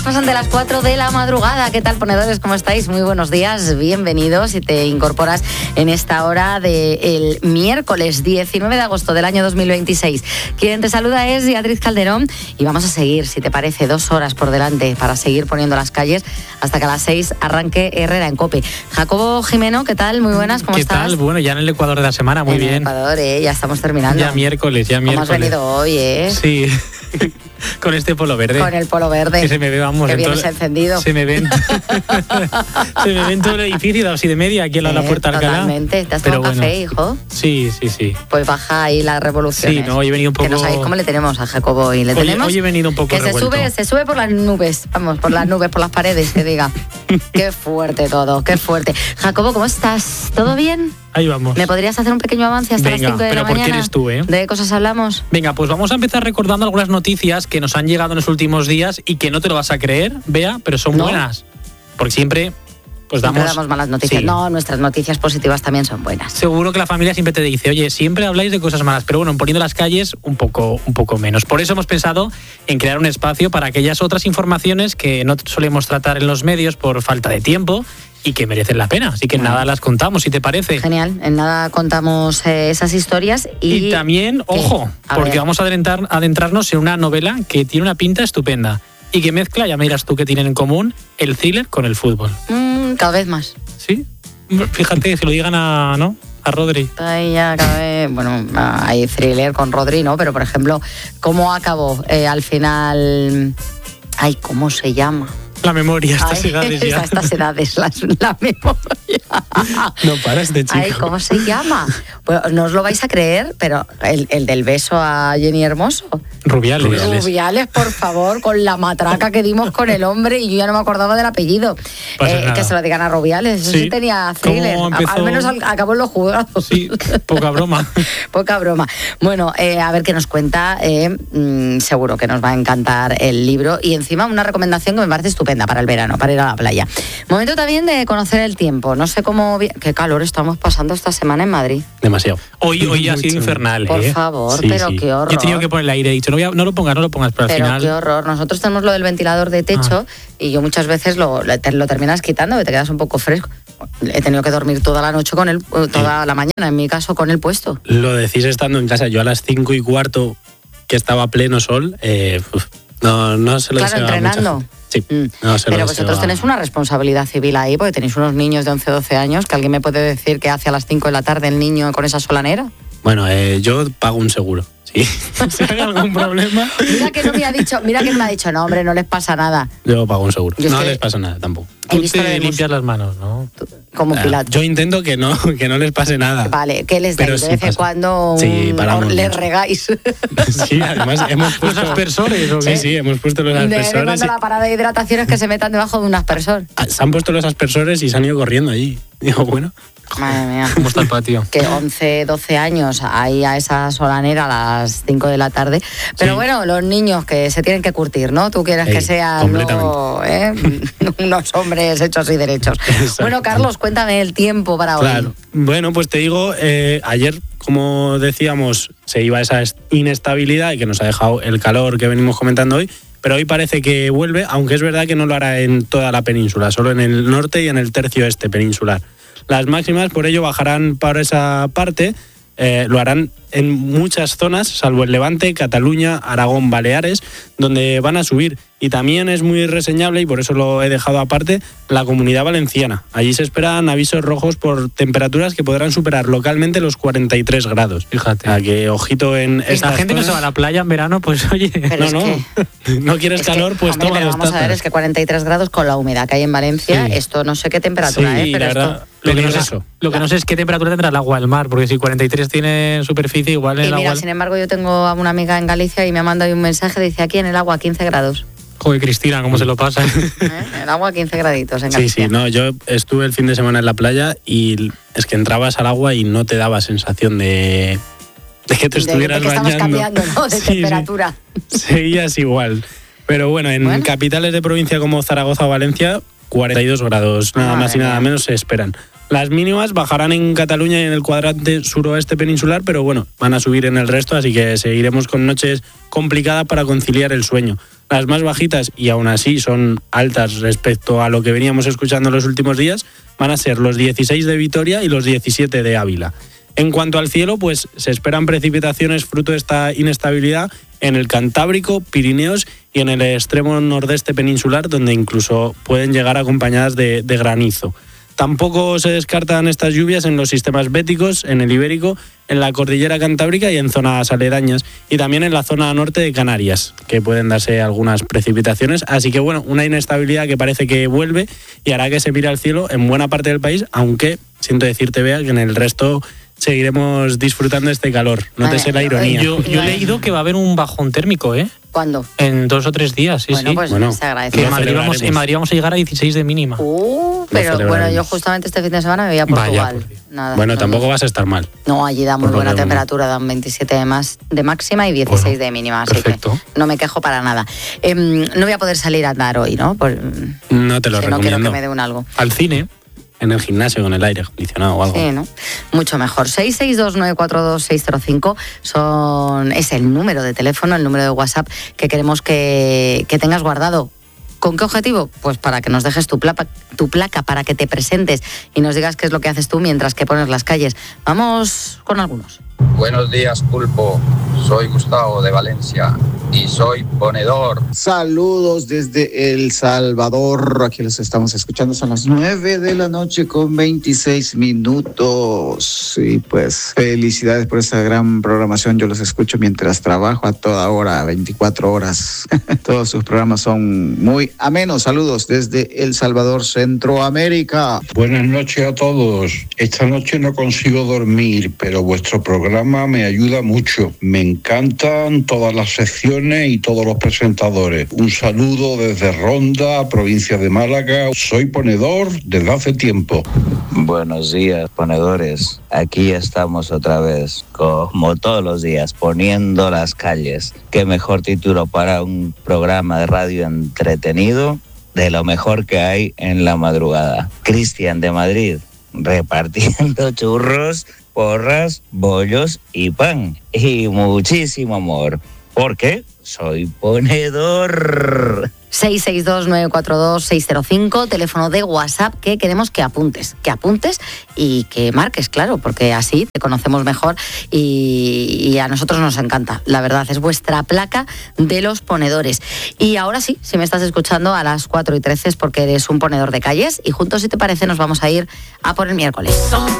Pasan de las 4 de la madrugada. ¿Qué tal, ponedores? ¿Cómo estáis? Muy buenos días, bienvenidos. Si te incorporas en esta hora del miércoles 19 de agosto del año 2026. Quien te saluda es Beatriz Calderón y vamos a seguir, si te parece, 2 horas por delante para seguir poniendo las calles hasta que a las 6 arranque Herrera en COPE. Jacobo Jimeno, ¿qué tal? Muy buenas, ¿cómo estás? ¿Qué tal? Bueno, ya en el Ecuador de la semana, muy bien. En el Ecuador, ya estamos terminando. Ya miércoles. ¿Cómo has venido hoy, Sí. Con este polo verde. Con el polo verde. Que se me ve, vamos. Que vienes encendido. Se me ven todo el edificio así de media aquí en la Puerta Alcalá. Totalmente. ¿Te has tomado café, hijo? Sí. Pues baja ahí las revoluciones. Sí, no, hoy he venido un poco... Que no sabéis cómo le tenemos a Jacobo hoy. Hoy he venido un poco revuelto. Que se sube por las nubes. Vamos, por las nubes, por las paredes, que diga. Qué fuerte todo, qué fuerte. Jacobo, ¿cómo estás? ¿Todo bien? Ahí vamos. ¿Me podrías hacer un pequeño avance hasta las 5 de la mañana? Pero ¿por qué eres tú, ¿De qué cosas hablamos? Venga, pues vamos a empezar recordando algunas noticias que nos han llegado en los últimos días y que no te lo vas a creer, Bea, pero son buenas. Porque siempre pues damos malas noticias. Sí. No, nuestras noticias positivas también son buenas. Seguro que la familia siempre te dice, oye, siempre habláis de cosas malas, pero bueno, poniendo las calles un poco menos. Por eso hemos pensado en crear un espacio para aquellas otras informaciones que no solemos tratar en los medios por falta de tiempo y que merecen la pena. Así que en nada las contamos, si te parece. Genial, en nada contamos esas historias. Y también, ojo, porque vamos a adentrarnos en una novela que tiene una pinta estupenda y que mezcla, ya me dirás tú, que tienen en común el thriller con el fútbol. Cada vez más. Sí, fíjate, que lo digan a Rodri. Ahí ya cada vez, bueno, hay thriller con Rodri, ¿no? Pero, por ejemplo, ¿cómo acabó al final? Ay, ¿cómo se llama? La memoria, estas edades ya. Estas edades, la memoria. No paras de chico. Ay, ¿cómo se llama? Pues no os lo vais a creer, pero el del beso a Jenny Hermoso. Rubiales, por favor, con la matraca que dimos con el hombre y yo ya no me acordaba del apellido. Que se lo digan a Rubiales, eso sí tenía thriller. Al menos acabó en los juzgados. Sí, poca broma. Poca broma. Bueno, a ver qué nos cuenta. Seguro que nos va a encantar el libro y encima una recomendación que me parece estupenda para el verano, para ir a la playa. Momento también de conocer el tiempo. No sé cómo... Qué calor estamos pasando esta semana en Madrid. Demasiado. Hoy ha sido infernal. Por favor, sí, pero qué horror. Yo he tenido que poner el aire. He dicho, no lo pongas, pero al final... qué horror. Nosotros tenemos lo del ventilador de techo y yo muchas veces lo terminas quitando y te quedas un poco fresco. He tenido que dormir toda la noche toda la mañana, en mi caso, con el puesto. Lo decís estando en casa. Yo a las 5:15, que estaba pleno sol, no se lo Claro, entrenando. Sí, pero vosotros tenéis una responsabilidad civil ahí, porque tenéis unos niños de 11 o 12 años, que alguien me puede decir que hace a las 5 de la tarde el niño con esa solanera. Bueno, yo pago un seguro, sí. Si hay algún problema... Mira que me ha dicho, no, hombre, no les pasa nada. Yo pago un seguro, no les pasa nada tampoco. Tú te limpias las manos, ¿no? Como Pilato. Yo intento que no les pase nada. Vale, que les dais de vez en cuando les regáis. Sí, además hemos puesto... ¿Los aspersores o qué? Sí, hemos puesto los aspersores. De cuando la parada de hidratación es que se metan debajo de un aspersor. Se han puesto los aspersores y se han ido corriendo allí. Digo, bueno... Madre mía. ¿Cómo está el patio? Que 11, 12 años ahí a esa solanera a las 5 de la tarde. Pero bueno, los niños que se tienen que curtir, ¿no? Tú quieres que sean unos hombres hechos y derechos. Exacto. Bueno, Carlos, cuéntame el tiempo para hoy. Claro. Bueno, pues te digo, ayer, como decíamos, se iba esa inestabilidad y que nos ha dejado el calor que venimos comentando hoy. Pero hoy parece que vuelve, aunque es verdad que no lo hará en toda la península, solo en el norte y en el tercio este peninsular. Las máximas, por ello, bajarán para esa parte, lo harán en muchas zonas, salvo el Levante, Cataluña, Aragón, Baleares, donde van a subir. Y también es muy reseñable, y por eso lo he dejado aparte, la Comunidad Valenciana. Allí se esperan avisos rojos por temperaturas que podrán superar localmente los 43 grados. Fíjate. A que ojito en esta gente que se va a la playa en verano, pues oye... Pero no quieres calor, pues toma dos vamos a ver, es que 43 grados con la humedad que hay en Valencia, esto no sé qué temperatura es, pero la verdad, Lo que no sé es qué temperatura tendrá el agua del mar, porque si 43 tiene superficie, igual en el agua... Sin embargo, yo tengo a una amiga en Galicia y me ha mandado un mensaje, dice aquí en el agua 15 grados. Joder, Cristina, ¿cómo se lo pasa? El agua 15 graditos en Galicia. Sí, no, yo estuve el fin de semana en la playa y es que entrabas al agua y no te daba sensación de que te estuvieras bañando. Estabas cambiando, ¿no? De temperatura. Sí. Seguías igual. Pero bueno, en capitales de provincia como Zaragoza o Valencia, 42 grados, nada más y nada menos se esperan. Las mínimas bajarán en Cataluña y en el cuadrante suroeste peninsular, pero bueno, van a subir en el resto, así que seguiremos con noches complicadas para conciliar el sueño. Las más bajitas, y aún así son altas respecto a lo que veníamos escuchando en los últimos días, van a ser los 16 de Vitoria y los 17 de Ávila. En cuanto al cielo, pues se esperan precipitaciones fruto de esta inestabilidad en el Cantábrico, Pirineos y en el extremo nordeste peninsular, donde incluso pueden llegar acompañadas de granizo. Tampoco se descartan estas lluvias en los sistemas béticos, en el Ibérico, en la cordillera cantábrica y en zonas aledañas, y también en la zona norte de Canarias, que pueden darse algunas precipitaciones. Así que bueno, una inestabilidad que parece que vuelve y hará que se mire al cielo en buena parte del país, aunque siento decirte, Bea, que en el resto seguiremos disfrutando de este calor. Nótese la ironía. Yo he leído que va a haber un bajón térmico, ¿eh? ¿Cuándo? En 2 o 3 días, sí, bueno, sí. Pues bueno, se agradece. En Madrid vamos a llegar a 16 de mínima. Pero bueno, yo justamente este fin de semana me voy a Portugal. Vaya, bueno, tampoco vas a estar mal. No, allí da muy buena temperatura, dan 27 de máxima y 16 de mínima, así perfecto. que no me quejo para nada. No voy a poder salir a andar hoy, ¿no? No te lo recomiendo. No quiero que me dé un algo. Al cine. En el gimnasio con el aire acondicionado o algo. Sí, ¿no? Mucho mejor. 662-942-605 es el número de teléfono, el número de WhatsApp que queremos que tengas guardado. ¿Con qué objetivo? Pues para que nos dejes tu placa, para que te presentes y nos digas qué es lo que haces tú mientras que pones las calles. Vamos con algunos. Buenos días, Pulpo. Soy Gustavo de Valencia y soy ponedor. Saludos desde El Salvador. Aquí los estamos escuchando. Son las 9 de la noche con 26 minutos. Y pues felicidades por esta gran programación. Yo los escucho mientras trabajo a toda hora, 24 horas. Todos sus programas son muy amenos. Saludos desde El Salvador, Centroamérica. Buenas noches a todos. Esta noche no consigo dormir, pero vuestro programa me ayuda mucho. Me encantan todas las secciones y todos los presentadores. Un saludo desde Ronda, provincia de Málaga. Soy ponedor desde hace tiempo. Buenos días, ponedores. Aquí estamos otra vez, como todos los días, poniendo las calles. Qué mejor título para un programa de radio entretenido, de lo mejor que hay en la madrugada. Cristian de Madrid, repartiendo churros, porras, bollos y pan. Y muchísimo amor. Porque soy ponedor. 662-942-605, teléfono de WhatsApp que queremos que apuntes y que marques, claro, porque así te conocemos mejor y a nosotros nos encanta. La verdad, es vuestra placa de los ponedores. Y ahora sí, si me estás escuchando a las 4:13 es porque eres un ponedor de calles y juntos, si te parece, nos vamos a ir a por el miércoles.